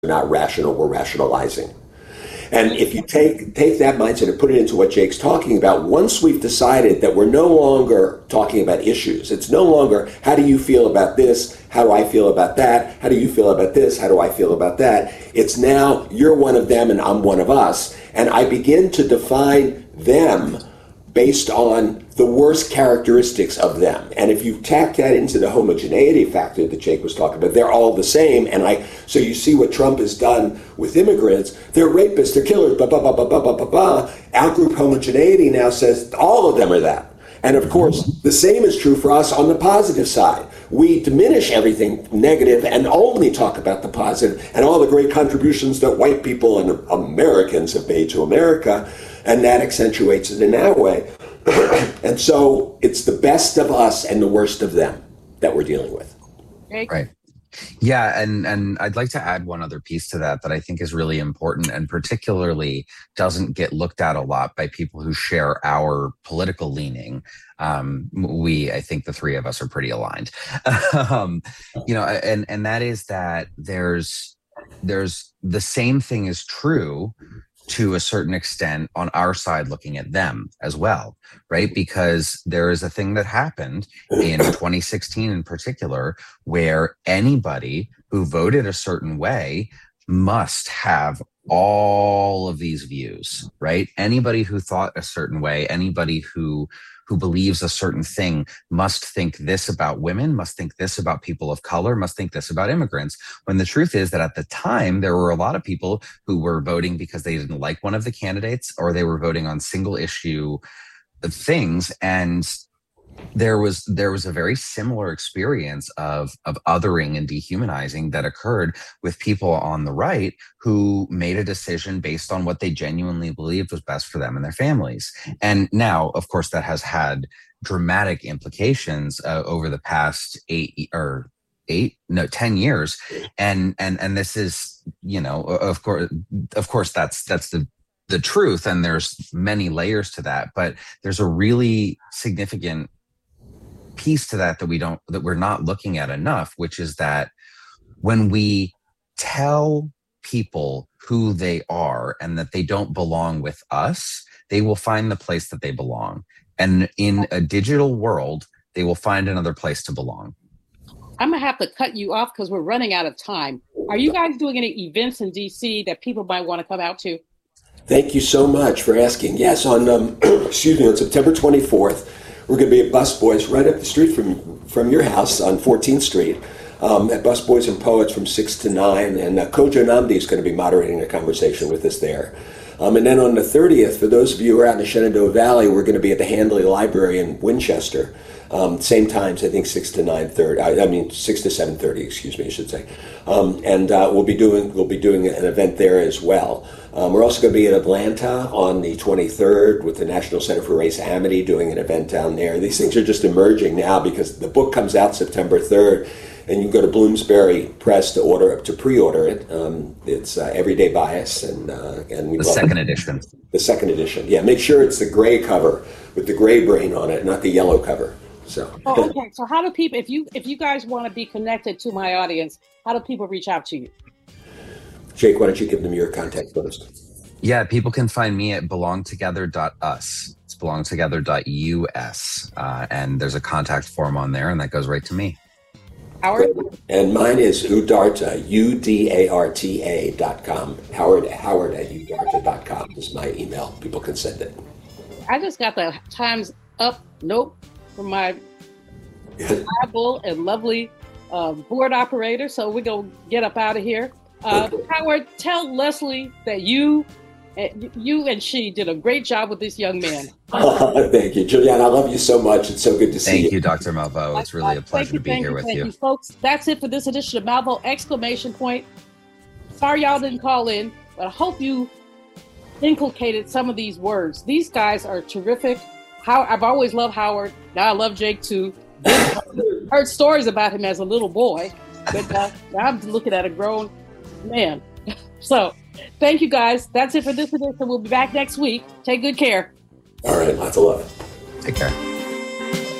not rational, we're rationalizing. And if you take that mindset and put it into what Jake's talking about, once we've decided that we're no longer talking about issues, it's no longer how do you feel about this, how do I feel about that, how do you feel about this, how do I feel about that, it's now you're one of them and I'm one of us, and I begin to define them based on the worst characteristics of them. And if you tack that into the homogeneity factor that Jake was talking about, they're all the same. And so you see what Trump has done with immigrants. They're rapists, they're killers, blah, blah, blah, blah, blah, blah, blah, blah. Out-group homogeneity now says all of them are that. And of course, the same is true for us on the positive side. We diminish everything negative and only talk about the positive and all the great contributions that white people and Americans have made to America. And that accentuates it in that way. And so it's the best of us and the worst of them that we're dealing with. Right. Yeah, and I'd like to add one other piece to that I think is really important and particularly doesn't get looked at a lot by people who share our political leaning. I think the three of us are pretty aligned. And that is that there's the same thing is true to a certain extent on our side looking at them as well, right? Because there is a thing that happened in 2016 in particular where anybody who voted a certain way must have all of these views, right? Anybody who thought a certain way, anybody who believes a certain thing must think this about women, must think this about people of color, must think this about immigrants. When the truth is that at the time, there were a lot of people who were voting because they didn't like one of the candidates or they were voting on single issue things. And there was a very similar experience of othering and dehumanizing that occurred with people on the right who made a decision based on what they genuinely believed was best for them and their families. And now, of course, that has had dramatic implications over the past 10 years. And this is, of course, that's the truth. And there's many layers to that, but there's a really significant piece to that we're not looking at enough, which is that when we tell people who they are and that they don't belong with us, they will find the place that they belong. And in a digital world, they will find another place to belong. I'm going to have to cut you off because we're running out of time. Are you guys doing any events in DC that people might want to come out to? Thank you so much for asking. Yes, on on September 24th, we're going to be at Busboys right up the street from your house on 14th Street at Busboys and Poets from 6 to 9. And Kojo Nnamdi is going to be moderating a conversation with us there. And then on the 30th, for those of you who are out in the Shenandoah Valley, we're going to be at the Handley Library in Winchester. Same times, I think 6 to 9:30. 6 to 7:30. Excuse me, I should say. And we'll be doing an event there as well. We're also going to be in Atlanta on the 23rd with the National Center for Race Amity doing an event down there. These things are just emerging now because the book comes out September 3rd, and you can go to Bloomsbury Press to pre-order it. It's Everyday Bias, and we the second edition. The second edition, yeah. Make sure it's the gray cover with the gray brain on it, not the yellow cover. So. Oh, okay. So how do people, if you guys want to be connected to my audience, how do people reach out to you? Jake, why don't you give them your contact first? Yeah, people can find me at belongtogether.us. It's belongtogether.us. And there's a contact form on there, and that goes right to me. Howard? And mine is Udarta, UDARTA.com. Howard at Udarta.com is my email. People can send it. I just got the Time's Up note from my reliable and lovely board operator. So we're going to get up out of here. Okay. Howard, tell Leslie that you and she did a great job with this young man. Thank you, Julianne. I love you so much. It's so good to see you. Thank you, Dr. Malveaux. It's really a pleasure to be here with you. Folks, that's it for this edition of Malveaux Exclamation Point. Sorry y'all didn't call in, but I hope you inculcated some of these words. These guys are terrific. I've always loved Howard. Now I love Jake too. Heard stories about him as a little boy, but now I'm looking at a grown man. So thank you guys. That's it for this edition. We'll be back next week. Take good care. All right. Lots of love. Take care.